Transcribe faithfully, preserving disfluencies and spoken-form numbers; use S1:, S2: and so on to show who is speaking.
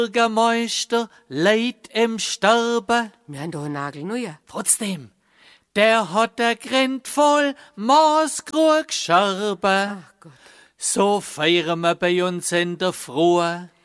S1: Bürgermeister leid im Sterben.
S2: Wir haben doch einen Nagel neue.
S1: Trotzdem, der hat der Grind voll maßgrug Scherben.
S2: Ach Gott.
S1: So feiern wir bei uns in der Früh.